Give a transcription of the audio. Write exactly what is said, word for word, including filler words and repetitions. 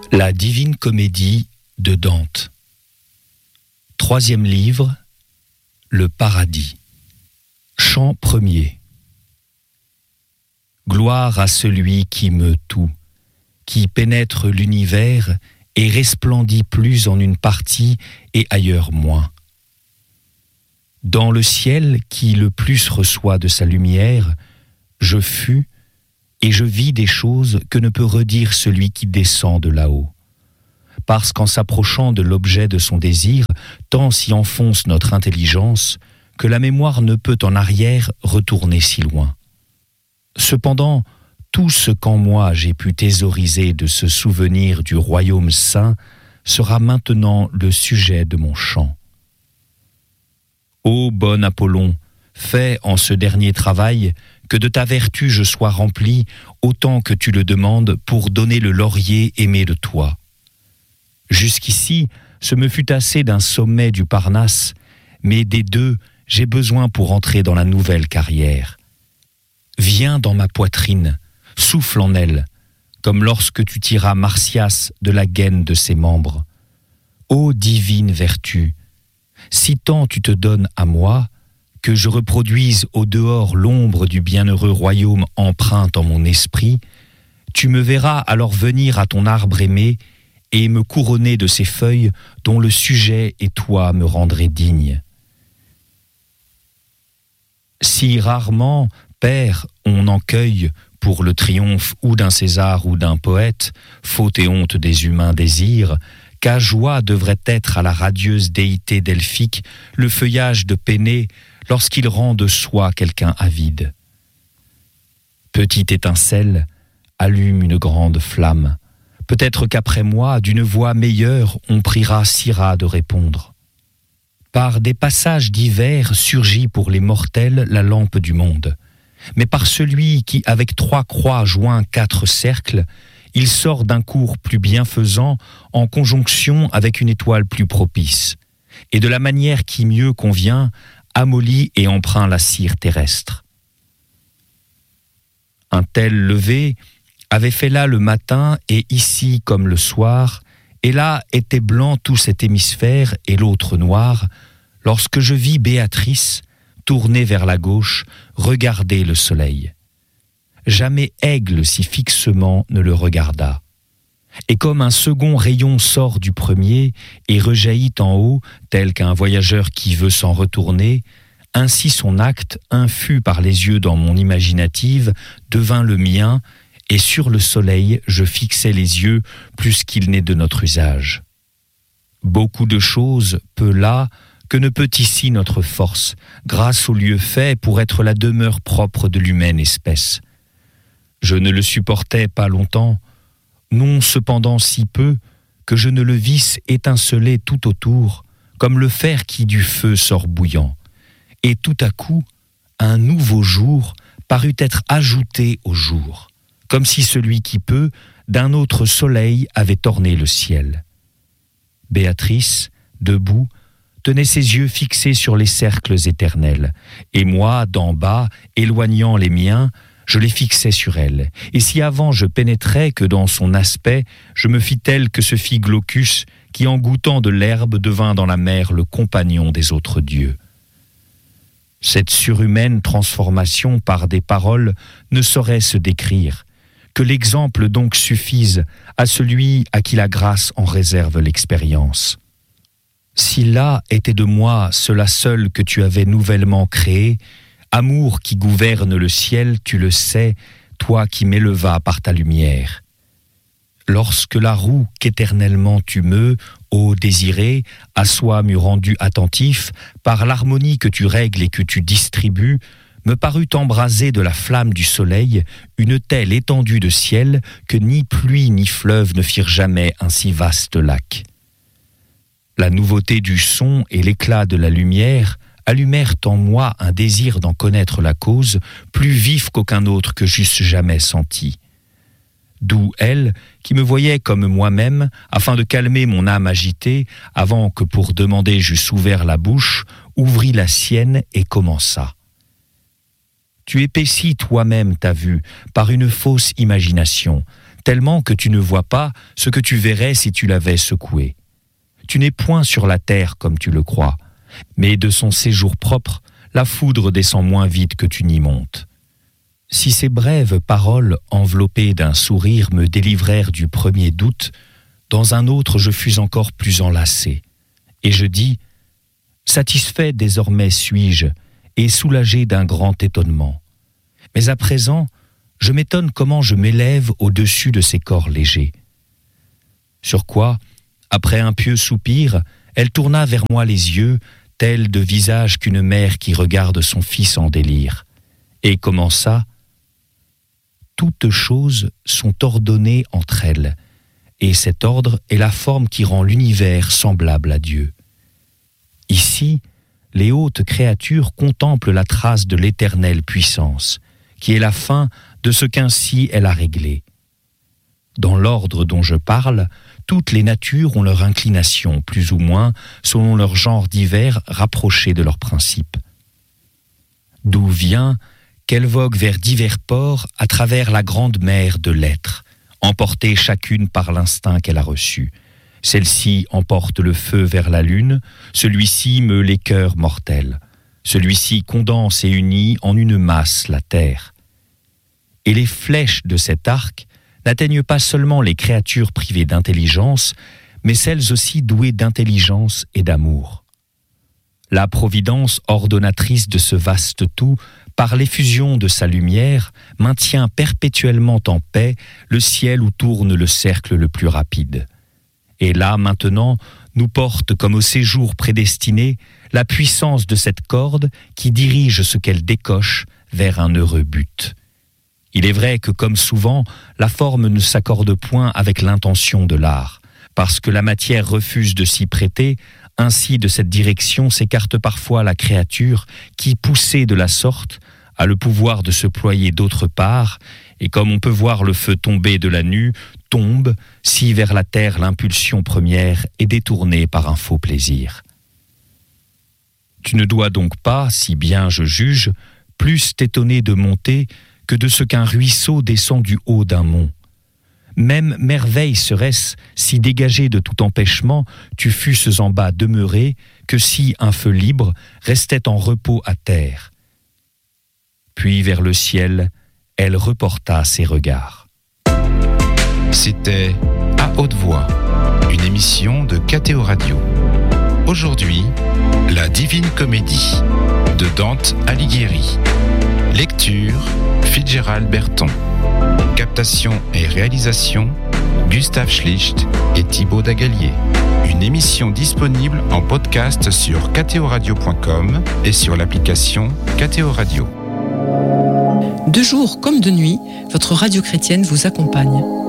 La Divine Comédie de Dante. Troisième livre, le Paradis. Chant premier. Gloire à celui qui meut tout, qui pénètre l'univers et resplendit plus en une partie et ailleurs moins. Dans le ciel qui le plus reçoit de sa lumière, je fus et je vis des choses que ne peut redire celui qui descend de là-haut. Parce qu'en s'approchant de l'objet de son désir, tant s'y enfonce notre intelligence que la mémoire ne peut en arrière retourner si loin. Cependant, tout ce qu'en moi j'ai pu thésauriser de ce souvenir du royaume saint sera maintenant le sujet de mon chant. Ô bon Apollon, fais en ce dernier travail que de ta vertu je sois rempli autant que tu le demandes pour donner le laurier aimé de toi. Jusqu'ici, ce me fut assez d'un sommet du Parnasse, mais des deux, j'ai besoin pour entrer dans la nouvelle carrière. Viens dans ma poitrine, souffle en elle, comme lorsque tu tiras Marsyas de la gaine de ses membres. Ô divine vertu, si tant tu te donnes à moi, que je reproduise au dehors l'ombre du bienheureux royaume empreinte en mon esprit, tu me verras alors venir à ton arbre aimé et me couronner de ces feuilles dont le sujet et toi me rendrez digne. Si rarement, Père, on en cueille pour le triomphe ou d'un César ou d'un poète, faute et honte des humains désirs, qu'à joie devrait être à la radieuse déité delphique le feuillage de Pénée lorsqu'il rend de soi quelqu'un avide. Petite étincelle, allume une grande flamme. Peut-être qu'après moi, d'une voix meilleure, on priera Syrah de répondre. Par des passages divers surgit pour les mortels la lampe du monde. Mais par celui qui, avec trois croix joint quatre cercles, il sort d'un cours plus bienfaisant en conjonction avec une étoile plus propice, et de la manière qui mieux convient, amollit et empreint la cire terrestre. Un tel lever avait fait là le matin et ici comme le soir, et là était blanc tout cet hémisphère et l'autre noir, lorsque je vis Béatrice, tournée vers la gauche, regarder le soleil. Jamais aigle si fixement ne le regarda. Et comme un second rayon sort du premier et rejaillit en haut, tel qu'un voyageur qui veut s'en retourner, ainsi son acte, infus par les yeux dans mon imaginative, devint le mien, et sur le soleil je fixai les yeux plus qu'il n'est de notre usage. Beaucoup de choses peut là que ne peut ici notre force, grâce au lieu fait pour être la demeure propre de l'humaine espèce. Je ne le supportais pas longtemps, non cependant si peu que je ne le visse étinceler tout autour, comme le fer qui du feu sort bouillant. Et tout à coup, un nouveau jour parut être ajouté au jour, comme si celui qui peut, d'un autre soleil, avait orné le ciel. Béatrice, debout, tenait ses yeux fixés sur les cercles éternels, et moi, d'en bas, éloignant les miens, je les fixais sur elle, et si avant je pénétrais que dans son aspect, je me fis tel que se fit Glaucus, qui en goûtant de l'herbe devint dans la mer le compagnon des autres dieux. Cette surhumaine transformation par des paroles ne saurait se décrire, que l'exemple donc suffise à celui à qui la grâce en réserve l'expérience. Si là était de moi cela seul que tu avais nouvellement créé, amour qui gouverne le ciel, tu le sais, toi qui m'élevas par ta lumière. Lorsque la roue qu'éternellement tu meus, ô désiré, à soi m'eût rendu attentif, par l'harmonie que tu règles et que tu distribues, me parut embraser de la flamme du soleil une telle étendue de ciel que ni pluie ni fleuve ne firent jamais un si vaste lac. La nouveauté du son et l'éclat de la lumière allumèrent en moi un désir d'en connaître la cause, plus vif qu'aucun autre que j'eusse jamais senti. D'où elle, qui me voyait comme moi-même, afin de calmer mon âme agitée, avant que pour demander j'eusse ouvert la bouche, ouvrit la sienne et commença. Tu épaissis toi-même ta vue par une fausse imagination, tellement que tu ne vois pas ce que tu verrais si tu l'avais secoué. Tu n'es point sur la terre comme tu le crois, mais de son séjour propre, la foudre descend moins vite que tu n'y montes. Si ces brèves paroles enveloppées d'un sourire me délivrèrent du premier doute, dans un autre je fus encore plus enlacé. Et je dis, satisfait désormais suis-je, et soulagé d'un grand étonnement. Mais à présent, je m'étonne comment je m'élève au-dessus de ces corps légers. Sur quoi, après un pieux soupir, elle tourna vers moi les yeux, tels de visage qu'une mère qui regarde son fils en délire, et commença « Toutes choses sont ordonnées entre elles, et cet ordre est la forme qui rend l'univers semblable à Dieu. Ici, les hautes créatures contemplent la trace de l'éternelle puissance, qui est la fin de ce qu'ainsi elle a réglé. Dans l'ordre dont je parle, toutes les natures ont leur inclination, plus ou moins, selon leur genre divers rapprochés de leur principe. D'où vient qu'elle vogue vers divers ports à travers la grande mer de l'être, emportée chacune par l'instinct qu'elle a reçu. Celle-ci emporte le feu vers la lune, celui-ci meut les cœurs mortels. Celui-ci condense et unit en une masse la terre. Et les flèches de cet arc n'atteignent pas seulement les créatures privées d'intelligence, mais celles aussi douées d'intelligence et d'amour. La providence ordonnatrice de ce vaste tout, par l'effusion de sa lumière, maintient perpétuellement en paix le ciel où tourne le cercle le plus rapide. Et là, maintenant, nous porte comme au séjour prédestiné la puissance de cette corde qui dirige ce qu'elle décoche vers un heureux but. Il est vrai que, comme souvent, la forme ne s'accorde point avec l'intention de l'art, parce que la matière refuse de s'y prêter. Ainsi, de cette direction s'écarte parfois la créature qui, poussée de la sorte, a le pouvoir de se ployer d'autre part, et comme on peut voir le feu tomber de la nue, tombe, si vers la terre l'impulsion première est détournée par un faux plaisir. Tu ne dois donc pas, si bien je juge, plus t'étonner de monter que de ce qu'un ruisseau descend du haut d'un mont. Même merveille serait-ce si dégagé de tout empêchement tu fusses en bas demeuré que si un feu libre restait en repos à terre. Puis vers le ciel, elle reporta ses regards. C'était À haute voix, une émission de K T O Radio. Aujourd'hui, La Divine Comédie de Dante Alighieri. Lecture, Fitzgerald Berton. Captation et réalisation, Gustave Schlicht et Thibaut Dagalier. Une émission disponible en podcast sur k t o radio point com et sur l'application K T O Radio. De jour comme de nuit, votre radio chrétienne vous accompagne.